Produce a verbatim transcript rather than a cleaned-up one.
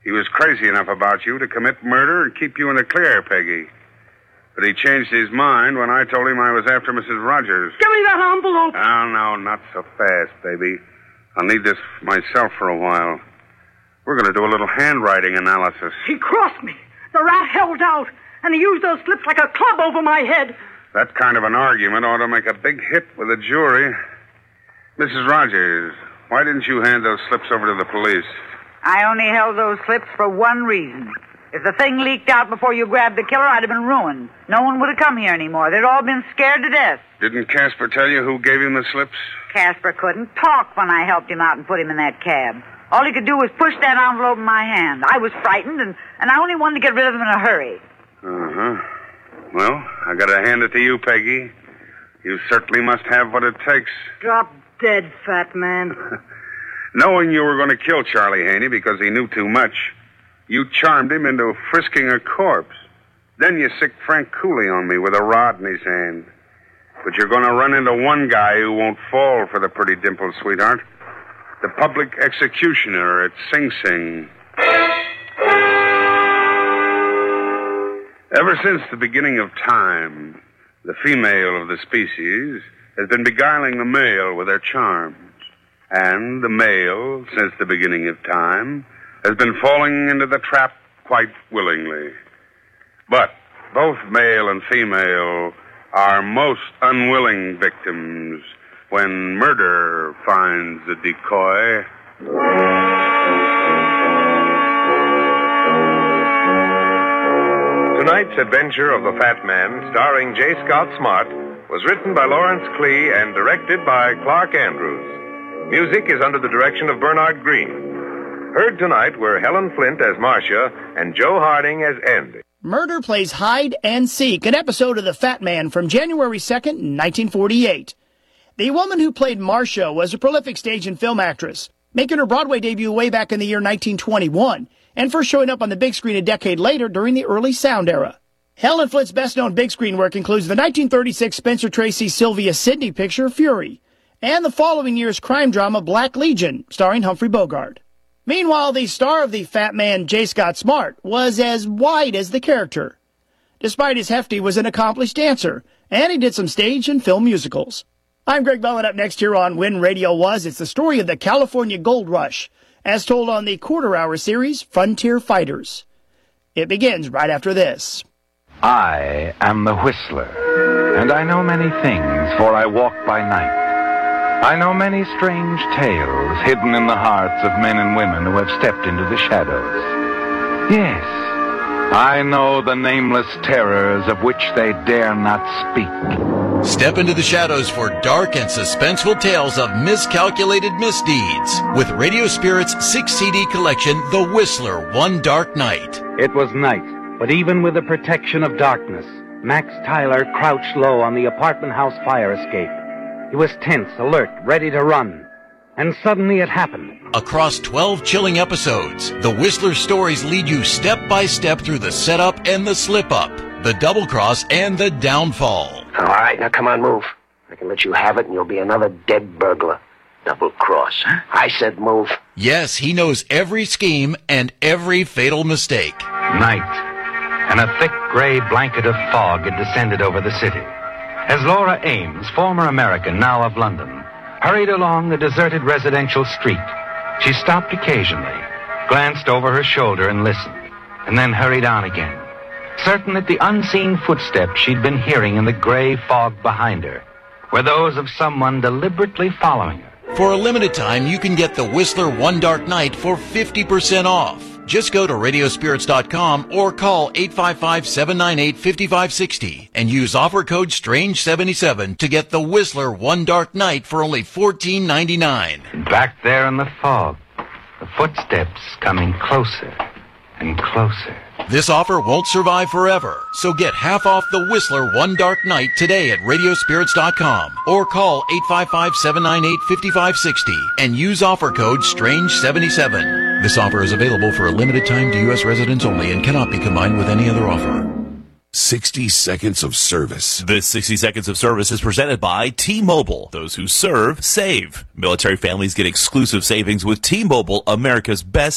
He was crazy enough about you to commit murder and keep you in the clear, Peggy. But he changed his mind when I told him I was after Missus Rogers. Give me that envelope. Oh, no, not so fast, baby. I'll need this myself for a while. We're going to do a little handwriting analysis. He crossed me. The rat held out, and he used those slips like a club over my head. That kind of an argument ought to make a big hit with the jury. Missus Rogers, why didn't you hand those slips over to the police? I only held those slips for one reason. If the thing leaked out before you grabbed the killer, I'd have been ruined. No one would have come here anymore. They'd all been scared to death. Didn't Casper tell you who gave him the slips? Casper couldn't talk when I helped him out and put him in that cab. All he could do was push that envelope in my hand. I was frightened, and, and I only wanted to get rid of him in a hurry. Uh-huh. Well, I gotta hand it to you, Peggy. You certainly must have what it takes. Drop dead, fat man. Knowing you were going to kill Charlie Haney because he knew too much, you charmed him into frisking a corpse. Then you sicked Frank Cooley on me with a rod in his hand. But you're going to run into one guy who won't fall for the pretty dimple, sweetheart. The public executioner at Sing Sing. Ever since the beginning of time, the female of the species has been beguiling the male with her charms. And the male, since the beginning of time, has been falling into the trap quite willingly. But both male and female are most unwilling victims when murder finds the decoy. Tonight's adventure of the Fat Man, starring J. Scott Smart, was written by Lawrence Klee and directed by Clark Andrews. Music is under the direction of Bernard Green. Heard tonight were Helen Flint as Marcia and Joe Harding as Andy. Murder plays hide and seek, an episode of The Fat Man from January second, nineteen forty-eight. The woman who played Marcia was a prolific stage and film actress, making her Broadway debut way back in the year nineteen twenty-one, and first showing up on the big screen a decade later during the early sound era. Helen Flint's best-known big screen work includes the nineteen thirty-six Spencer Tracy Sylvia Sidney picture, Fury, and the following year's crime drama Black Legion, starring Humphrey Bogart. Meanwhile, the star of The Fat Man, J. Scott Smart, was as wide as the character. Despite his heft, he was an accomplished dancer, and he did some stage and film musicals. I'm Greg Bell, and up next here on When Radio Was, it's the story of the California Gold Rush, as told on the quarter-hour series Frontier Fighters. It begins right after this. I am the Whistler, and I know many things, for I walk by night. I know many strange tales hidden in the hearts of men and women who have stepped into the shadows. Yes, I know the nameless terrors of which they dare not speak. Step into the shadows for dark and suspenseful tales of miscalculated misdeeds with Radio Spirit's six C D collection, The Whistler, One Dark Night. It was night, but even with the protection of darkness, Max Tyler crouched low on the apartment house fire escape. He was tense, alert, ready to run. And suddenly it happened. Across twelve chilling episodes, The Whistler stories lead you step by step through the setup and the slip-up, the double-cross and the downfall. All right, now come on, move. I can let you have it and you'll be another dead burglar. Double-cross. I said move. Yes, he knows every scheme and every fatal mistake. Night, and a thick gray blanket of fog had descended over the city. As Laura Ames, former American, now of London, hurried along the deserted residential street, she stopped occasionally, glanced over her shoulder and listened, and then hurried on again, certain that the unseen footsteps she'd been hearing in the gray fog behind her were those of someone deliberately following her. For a limited time, you can get The Whistler One Dark Night for fifty percent off. Just go to radio spirits dot com or call eight five five, seven nine eight, five five six zero and use offer code strange seventy-seven to get The Whistler One Dark Night for only fourteen ninety-nine. Back there in the fog, the footsteps coming closer and closer. This offer won't survive forever, so get half off The Whistler One Dark Night today at radio spirits dot com or call eight five five, seven nine eight, five five six zero and use offer code strange seventy-seven. This offer is available for a limited time to U S residents only and cannot be combined with any other offer. sixty seconds of service. This sixty seconds of service is presented by T-Mobile. Those who serve, save. Military families get exclusive savings with T-Mobile, America's best